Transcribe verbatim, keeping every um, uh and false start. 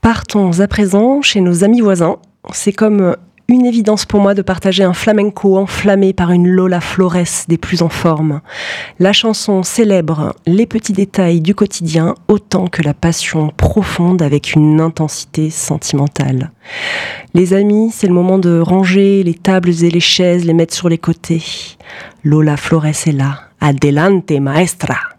Partons à présent chez nos amis voisins. C'est comme une évidence pour moi de partager un flamenco enflammé par une Lola Flores des plus en forme. La chanson célèbre les petits détails du quotidien autant que la passion profonde avec une intensité sentimentale. Les amis, c'est le moment de ranger les tables et les chaises, les mettre sur les côtés. Lola Flores est là. Adelante, maestra!